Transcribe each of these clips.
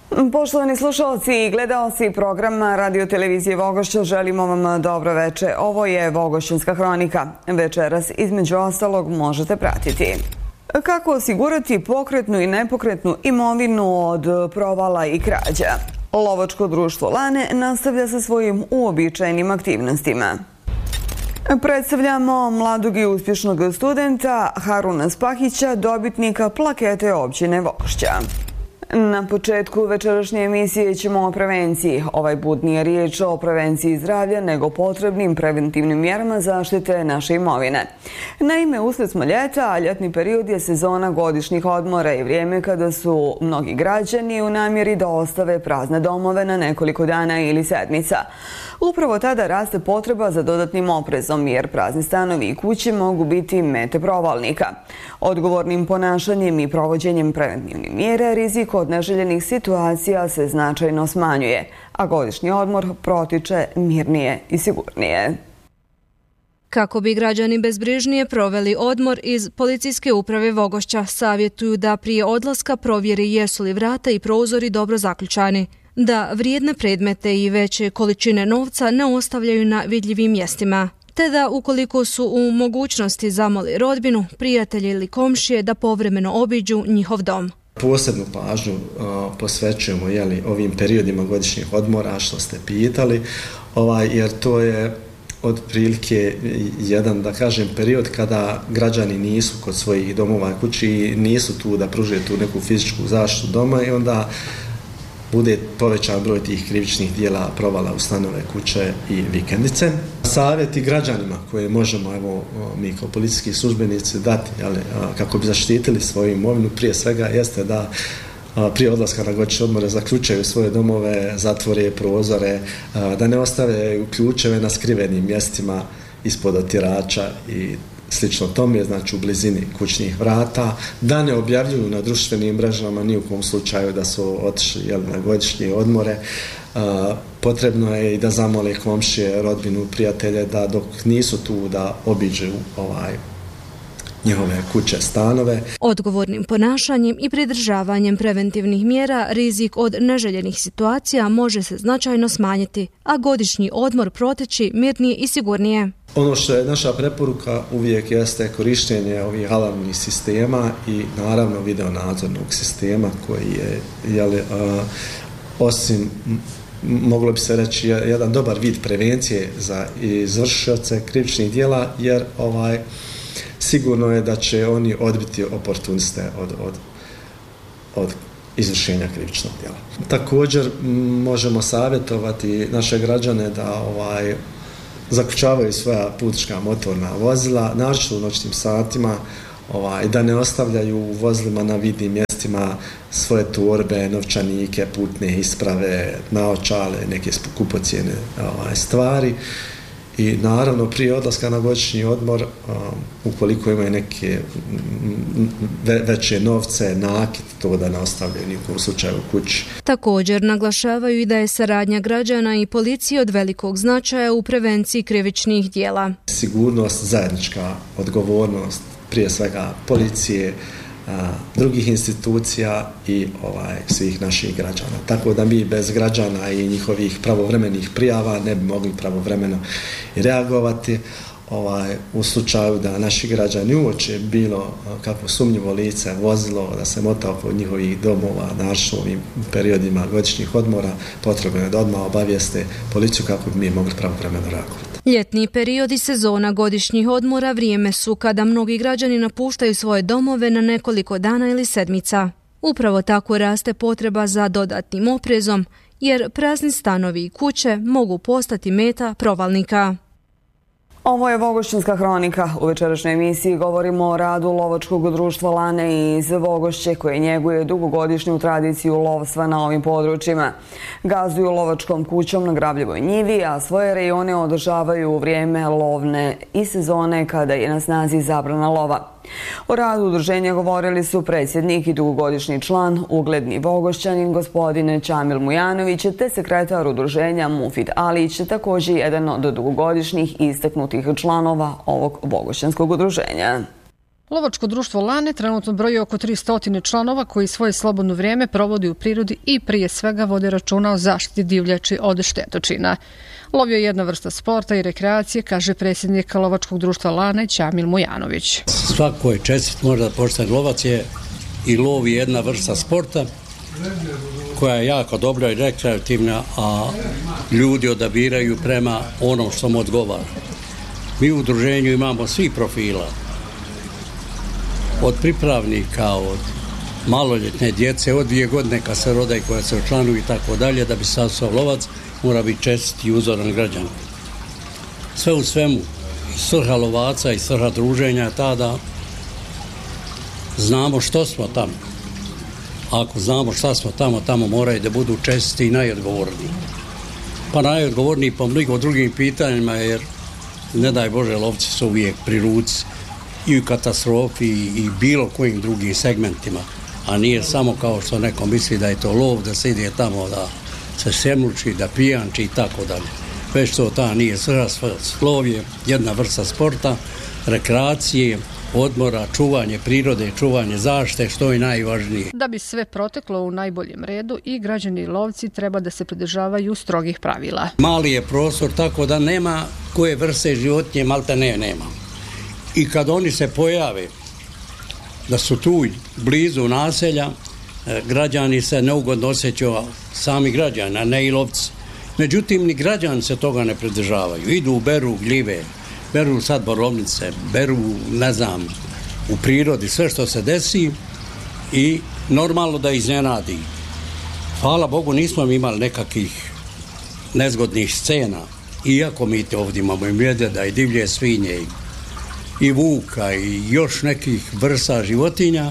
Poštovani slušalci i gledaoci programa Radio-televizije Vogošća, želimo vam dobro veče. Ovo je Vogošćanska hronika. Večeras, između ostalog, možete pratiti kako osigurati pokretnu i nepokretnu imovinu od provala i krađa. Lovačko društvo Lane nastavlja sa svojim uobičajenim aktivnostima. Predstavljamo mladog i uspješnog studenta Haruna Spahića, dobitnika plakete općine Vogošća. Na početku večerašnje emisije ćemo o prevenciji. Ovaj put nije riječ o prevenciji zdravlja, nego potrebnim preventivnim mjerama zaštite naše imovine. Naime, usred smo ljeta, a ljetni period je sezona godišnjih odmora i vrijeme kada su mnogi građani u namjeri da ostave prazne domove na nekoliko dana ili sedmica. Upravo tada raste potreba za dodatnim oprezom, jer prazni stanovi i kuće mogu biti mete provalnika. Odgovornim ponašanjem i provođenjem preventivnih mjera rizik od neželjenih situacija se značajno smanjuje, a godišnji odmor protiče mirnije i sigurnije. Kako bi građani bezbrižnije proveli odmor, iz Policijske uprave Vogošća savjetuju da prije odlaska provjeri jesu li vrata i prozori dobro zaključani, da vrijedne predmete i veće količine novca ne ostavljaju na vidljivim mjestima, te da ukoliko su u mogućnosti zamoli rodbinu, prijatelje ili komšije da povremeno obiđu njihov dom. Posebnu pažnju posvećujemo ovim periodima godišnjih odmora što ste pitali, jer to je otprilike jedan, da kažem, period kada građani nisu kod svojih domova i kući i nisu tu da pruže tu neku fizičku zaštitu doma i onda bude povećan broj tih krivičnih dijela provala u stanove, kuće i vikendice. Savjeti građanima koje možemo mi kao policijski službenici dati kako bi zaštitili svoju imovinu prije svega jeste da prije odlaska na godišnje odmore zaključaju svoje domove, zatvore prozore, da ne ostave ključeve na skrivenim mjestima ispod otirača i slično tome, znači u blizini kućnih vrata, da ne objavljuju na društvenim mrežama ni u kom slučaju da su otišli na godišnje odmore. Potrebno je i da zamole komšije, rodbinu, prijatelje da dok nisu tu da obiđu njihove kuće, stanove. Odgovornim ponašanjem i pridržavanjem preventivnih mjera rizik od neželjenih situacija može se značajno smanjiti, a godišnji odmor proteći mirnije i sigurnije. Ono što je naša preporuka uvijek jeste korištenje ovih alarmnih sistema i naravno videonadzornog sistema koji je osim, moglo bi se reći, jedan dobar vid prevencije za izvršioce krivičnih djela, jer sigurno je da će oni odbiti oportuniste od izvršenja krivičnog djela. Također možemo savjetovati naše građane da zaključavaju svoja putnička motorna vozila, naročito u noćnim satima, da ne ostavljaju u vozilima na vidnim mjestima svoje torbe, novčanike, putne isprave, naočale, neke skupocjene stvari. I naravno prije odlaska na godišnji odmor, ukoliko imaju neke veće novce, nakit, to da ne ostavljaju nikom slučaju u kući. Također naglašavaju i da je saradnja građana i policije od velikog značaja u prevenciji krivičnih djela. Sigurnost, zajednička odgovornost, prije svega policije, drugih institucija i svih naših građana. Tako da mi bez građana i njihovih pravovremenih prijava ne bi mogli pravovremeno i reagovati u slučaju da naši građani uoče bilo kako sumnjivo lice, vozilo, da se mota oko njihovih domova, naročito u ovim periodima godišnjih odmora, potrebno je da odmah obavijeste policiju kako bi mi mogli pravovremeno reagovati. Ljetni period i sezona godišnjih odmora vrijeme su kada mnogi građani napuštaju svoje domove na nekoliko dana ili sedmica. Upravo tako raste potreba za dodatnim oprezom, jer prazni stanovi i kuće mogu postati meta provalnika. Ovo je Vogošćanska hronika. U večerašnjoj emisiji govorimo o radu lovačkog društva Lane iz Vogošće koje njeguje dugogodišnju tradiciju lovstva na ovim područjima. Gazduju lovačkom kućom na Grabljevoj njivi, a svoje rejone održavaju u vrijeme lovne i sezone kada je na snazi zabrana lova. O radu udruženja govorili su predsjednik i dugogodišnji član, ugledni Vogošćanin gospodine Čamil Mujanović, te sekretar udruženja Mufid Alić, također jedan od dugogodišnjih istaknutih članova ovog Vogošćanskog udruženja. Lovačko društvo Lane trenutno broji oko 300 članova koji svoje slobodno vrijeme provodi u prirodi i prije svega vode računa o zaštiti divljači od štetočina. Lov je jedna vrsta sporta i rekreacije, kaže predsjednik Lovačkog društva Lane Ćamil Mujanović. Svako je čestit, možda pošten lovac je i lov je jedna vrsta sporta koja je jako dobra i rekreativna, a ljudi odabiraju prema onom što mu odgovara. Mi u udruženju imamo svih profila, od pripravnika, od maloljetne djece, od 2 godine kad se rode i koja se učlanuju i tako dalje, da bi sastao lovac, mora biti čestit i uzoran građan. Sve u svemu, svrha lovaca i svrha druženja tada znamo što smo tamo. Ako znamo šta smo tamo, tamo moraju da budu česti i najodgovorniji. Pa najodgovorniji po mnogo drugim pitanjima, jer ne daj Bože, lovci su uvijek pri ruci i u katastrofi i bilo kojim drugim segmentima, a nije samo kao što neko misli da je to lov, da se ide tamo da se semluči, da pijanči i tako dalje. Već to ta nije svrha. Lov je jedna vrsta sporta, rekreacije, odmora, čuvanje prirode, čuvanje zaštite, što je najvažnije. Da bi sve proteklo u najboljem redu, i građani i lovci treba da se pridržavaju strogih pravila. Mali je prostor, tako da nema koje vrste životinje, malte nema. I kad oni se pojave da su tu blizu naselja, građani se neugodno osjećaju, sami građani, a ne i lovci. Međutim, ni građani se toga ne pridržavaju. Idu, beru gljive, beru sad borovnice, beru, ne znam, u prirodi sve što se desi i normalno da iznenadi. Hvala Bogu, nismo imali nekakvih nezgodnih scena, iako mi ovdje imamo i medvjeda i divlje svinje i vuka i još nekih vrsta životinja.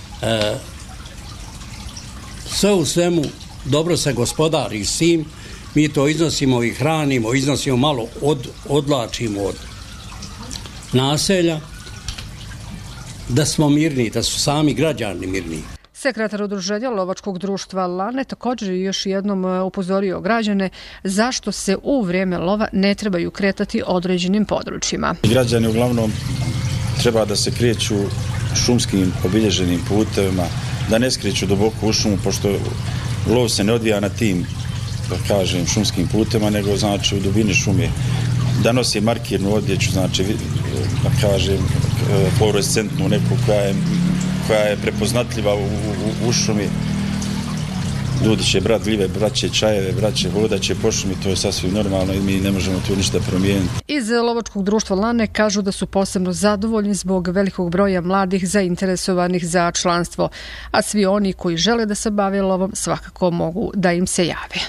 Sve u svemu dobro se gospodari s tim, mi to iznosimo i hranimo, iznosimo malo, odlačimo od naselja, da smo mirni, da su sami građani mirni. Sekretar udruženja Lovačkog društva Lane također je još jednom upozorio građane zašto se u vrijeme lova ne trebaju kretati određenim područjima. Građani uglavnom treba da se kreću šumskim obilježenim putevima, da ne skreću duboko u šumu, pošto lov se ne odvija na tim, da kažem, šumskim putevima, nego znači u dubini šume. Da nosi markirnu odjeću, znači, da kažem, fluorescentnu neku koja je prepoznatljiva u šumi. Ljudi će brati gljive, braće čajeve, braće vodaće po šumi, to je sasvim normalno i mi ne možemo tu ništa promijeniti. Iz Lovačkog društva Lane kažu da su posebno zadovoljni zbog velikog broja mladih zainteresovanih za članstvo, a svi oni koji žele da se bave lovom svakako mogu da im se jave.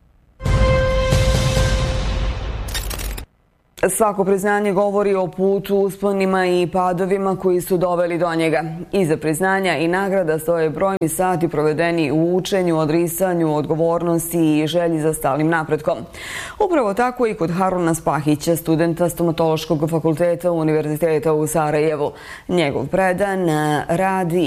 Svako priznanje govori o putu, usponima i padovima koji su doveli do njega. Iza priznanja i nagrada stoje brojni sati provedeni u učenju, odrisanju, odgovornosti i želji za stalnim napretkom. Upravo tako i kod Haruna Spahića, studenta Stomatološkog fakulteta Univerziteta u Sarajevu. Njegov predan rad